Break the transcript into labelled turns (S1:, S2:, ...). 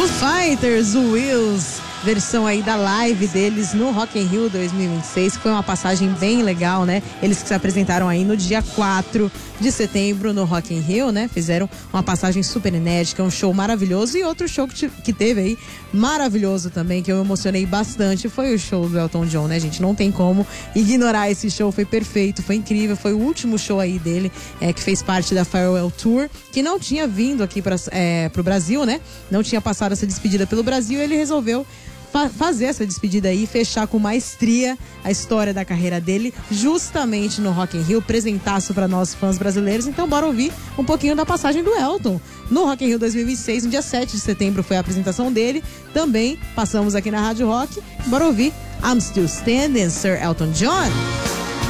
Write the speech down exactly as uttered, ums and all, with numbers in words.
S1: Foo Fighters, Wheels, versão aí da live deles no Rock in Rio dois mil e vinte e seis, que foi uma passagem bem legal, né? Eles que se apresentaram aí no dia quatro de setembro no Rock in Rio, né? Fizeram uma passagem super enérgica, um show maravilhoso. E outro show que, que teve aí, maravilhoso também, que eu emocionei bastante, foi o show do Elton John, né, gente? Não tem como ignorar esse show, foi perfeito, foi incrível, foi o último show aí dele, é, que fez parte da Farewell Tour, que não tinha vindo aqui para é, pro Brasil, né? Não tinha passado essa despedida pelo Brasil, ele resolveu fazer essa despedida aí, fechar com maestria a história da carreira dele, justamente no Rock in Rio, presentaço para nós fãs brasileiros. Então bora ouvir um pouquinho da passagem do Elton no Rock in Rio dois mil e vinte e seis, no dia sete de setembro foi a apresentação dele, também passamos aqui na Rádio Rock. Bora ouvir I'm Still Standing, Sir Elton John.